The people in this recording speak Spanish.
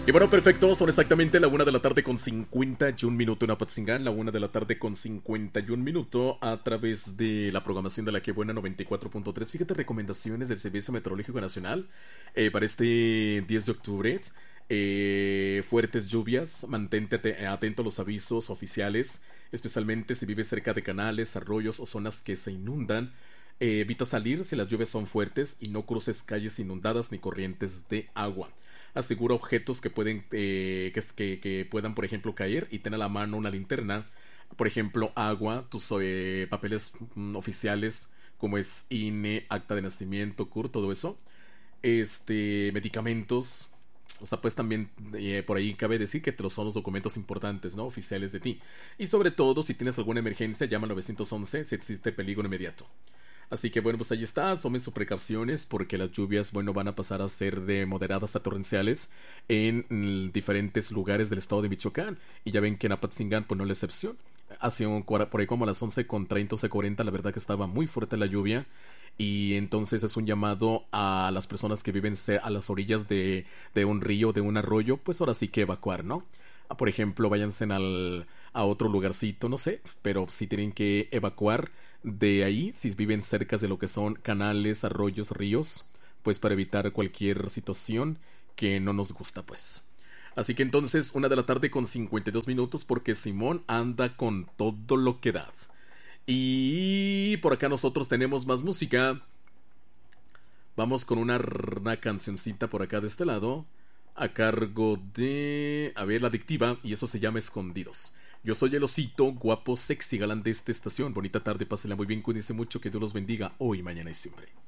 Y bueno, perfecto, son exactamente la 1 de la tarde con 51 minutos en Apatzingán, la 1 de la tarde con 51 minutos a través de la programación de la que buena 94.3. Fíjate, recomendaciones del Servicio Meteorológico Nacional para este 10 de octubre. Fuertes lluvias, mantente atento a los avisos oficiales, especialmente si vives cerca de canales, arroyos o zonas que se inundan. Evita salir si las lluvias son fuertes y no cruces calles inundadas ni corrientes de agua. Asegura objetos que pueden que puedan, por ejemplo, caer y ten a la mano una linterna, por ejemplo, agua, tus papeles oficiales como es INE, acta de nacimiento, CUR, todo eso, medicamentos. O sea, pues también por ahí cabe decir que son los documentos importantes, ¿no? Oficiales de ti. Y sobre todo, si tienes alguna emergencia, llama al 911 si existe peligro inmediato. Así que bueno, pues ahí está, tomen sus precauciones porque las lluvias, bueno, van a pasar a ser de moderadas a torrenciales en diferentes lugares del estado de Michoacán. Y ya ven que en Apatzingán, pues no es la excepción. Hace por ahí como a las 11:30, 11:40, la verdad que estaba muy fuerte la lluvia. Y entonces es un llamado a las personas que viven a las orillas de un río, de un arroyo, pues ahora sí que evacuar, ¿no? Por ejemplo, váyanse a otro lugarcito, no sé, pero si tienen que evacuar de ahí, si viven cerca de lo que son canales, arroyos, ríos, pues para evitar cualquier situación que no nos gusta, pues. Así que entonces, 1 de la tarde con 52 minutos, porque Simón anda con todo lo que da. Y por acá nosotros tenemos más música. Vamos con una cancioncita por acá de este lado, a cargo de, a ver, La Adictiva, y eso se llama Escondidos. Yo soy el osito, guapo, sexy, galán de esta estación. Bonita tarde, pásenla muy bien, cuídense mucho, que Dios los bendiga hoy, mañana y siempre.